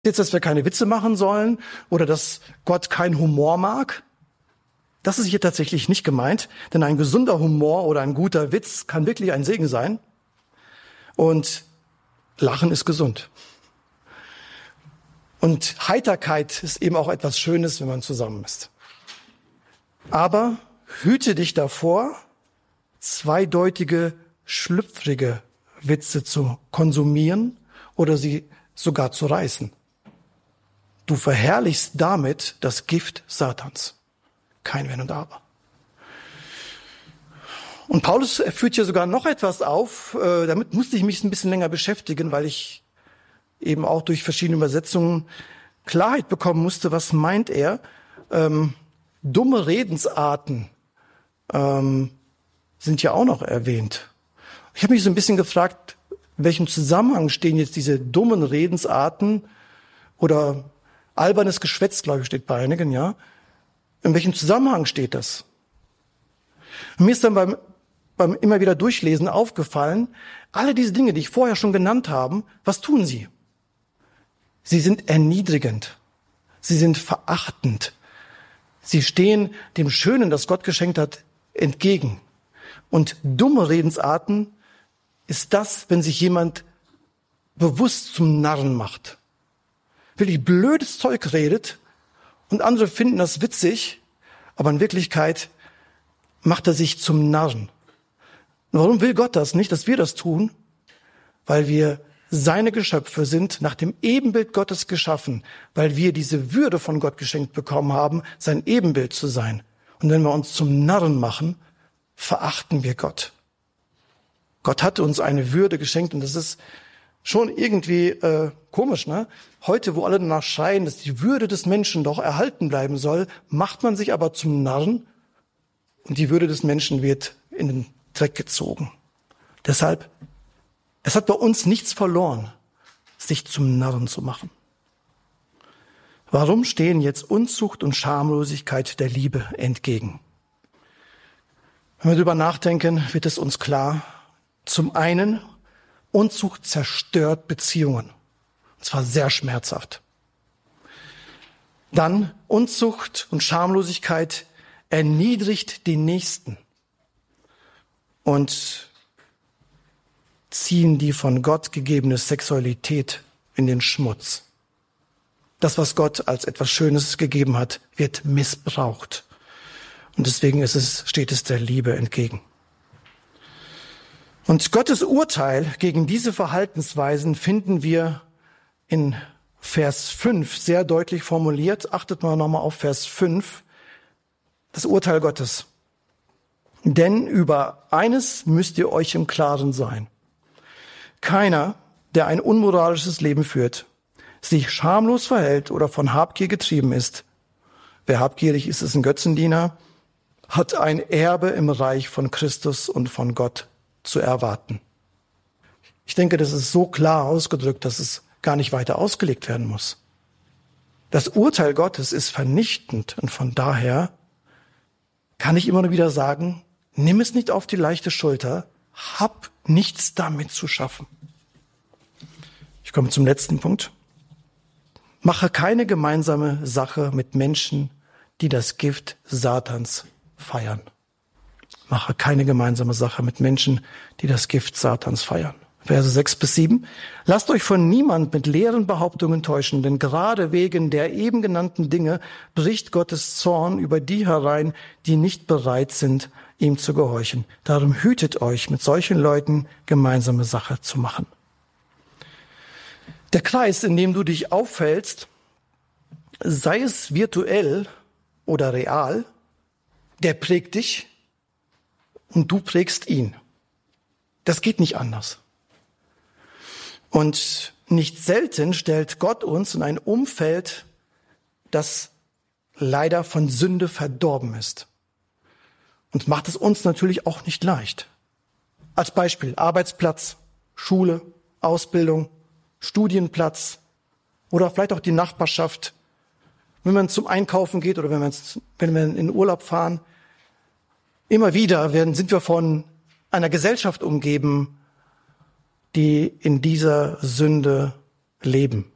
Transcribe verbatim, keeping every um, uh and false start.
Jetzt, dass wir keine Witze machen sollen oder dass Gott keinen Humor mag. Das ist hier tatsächlich nicht gemeint, denn ein gesunder Humor oder ein guter Witz kann wirklich ein Segen sein. Und Lachen ist gesund. Und Heiterkeit ist eben auch etwas Schönes, wenn man zusammen ist. Aber hüte dich davor, zweideutige, schlüpfrige Witze zu konsumieren oder sie sogar zu reißen. Du verherrlichst damit das Gift Satans. Kein Wenn und Aber. Und Paulus führt hier sogar noch etwas auf. Äh, damit musste ich mich ein bisschen länger beschäftigen, weil ich eben auch durch verschiedene Übersetzungen Klarheit bekommen musste. Was meint er? Ähm, dumme Redensarten ähm, sind ja auch noch erwähnt. Ich habe mich so ein bisschen gefragt, in welchem Zusammenhang stehen jetzt diese dummen Redensarten oder albernes Geschwätz, glaube ich, steht bei einigen, ja. In welchem Zusammenhang steht das? Und mir ist dann beim, beim immer wieder Durchlesen aufgefallen, alle diese Dinge, die ich vorher schon genannt habe, was tun sie? Sie sind erniedrigend. Sie sind verachtend. Sie stehen dem Schönen, das Gott geschenkt hat, entgegen. Und dumme Redensarten ist das, wenn sich jemand bewusst zum Narren macht. Wirklich blödes Zeug redet und andere finden das witzig, aber in Wirklichkeit macht er sich zum Narren. Und warum will Gott das nicht, dass wir das tun? Weil wir seine Geschöpfe sind, nach dem Ebenbild Gottes geschaffen, weil wir diese Würde von Gott geschenkt bekommen haben, sein Ebenbild zu sein. Und wenn wir uns zum Narren machen, verachten wir Gott. Gott hat uns eine Würde geschenkt und das ist schon irgendwie äh, komisch, ne? Heute, wo alle danach schreien, dass die Würde des Menschen doch erhalten bleiben soll, macht man sich aber zum Narren und die Würde des Menschen wird in den Dreck gezogen. Deshalb, es hat bei uns nichts verloren, sich zum Narren zu machen. Warum stehen jetzt Unzucht und Schamlosigkeit der Liebe entgegen? Wenn wir darüber nachdenken, wird es uns klar, zum einen, Unzucht zerstört Beziehungen. Und zwar sehr schmerzhaft. Dann, Unzucht und Schamlosigkeit erniedrigt den Nächsten und ziehen die von Gott gegebene Sexualität in den Schmutz. Das, was Gott als etwas Schönes gegeben hat, wird missbraucht. Und deswegen ist es, steht es der Liebe entgegen. Und Gottes Urteil gegen diese Verhaltensweisen finden wir in Vers fünf sehr deutlich formuliert. Achtet mal nochmal auf Vers fünf. Das Urteil Gottes. Denn über eines müsst ihr euch im Klaren sein. Keiner, der ein unmoralisches Leben führt, sich schamlos verhält oder von Habgier getrieben ist. Wer habgierig ist, ist ein Götzendiener, hat ein Erbe im Reich von Christus und von Gott zu erwarten. Ich denke, das ist so klar ausgedrückt, dass es gar nicht weiter ausgelegt werden muss. Das Urteil Gottes ist vernichtend und von daher kann ich immer nur wieder sagen, nimm es nicht auf die leichte Schulter, hab nichts damit zu schaffen. Ich komme zum letzten Punkt. Mache keine gemeinsame Sache mit Menschen, die das Gift Satans feiern. Mache keine gemeinsame Sache mit Menschen, die das Gift Satans feiern. Verse sechs bis sieben. Lasst euch von niemand mit leeren Behauptungen täuschen, denn gerade wegen der eben genannten Dinge bricht Gottes Zorn über die herein, die nicht bereit sind, ihm zu gehorchen. Darum hütet euch, mit solchen Leuten gemeinsame Sache zu machen. Der Kreis, in dem du dich aufhältst, sei es virtuell oder real, der prägt dich und du prägst ihn. Das geht nicht anders. Und nicht selten stellt Gott uns in ein Umfeld, das leider von Sünde verdorben ist. Und macht es uns natürlich auch nicht leicht. Als Beispiel Arbeitsplatz, Schule, Ausbildung, Studienplatz oder vielleicht auch die Nachbarschaft. Wenn man zum Einkaufen geht oder wenn, wenn wir in den Urlaub fahren, immer wieder werden, sind wir von einer Gesellschaft umgeben, die in dieser Sünde leben.